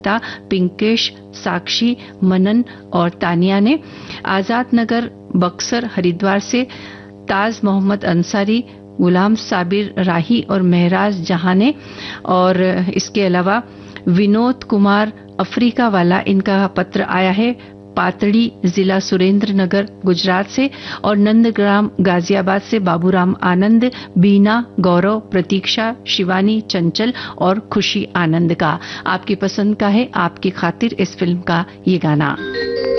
पिंकेश, साक्षी, मनन और तानिया ने। आजाद नगर, बक्सर, हरिद्वार से ताज मोहम्मद अंसारी, गुलाम साबिर राही और महराज जहां ने। और इसके अलावा विनोद कुमार अफ्रीका वाला, इनका पत्र आया है पातड़ी, जिला सुरेंद्र नगर, गुजरात से। और नंदग्राम, गाजियाबाद से बाबूराम आनंद, बीना, गौरव, प्रतीक्षा, शिवानी, चंचल और खुशी आनंद का। आपकी पसंद का है आपकी खातिर इस फिल्म का ये गाना।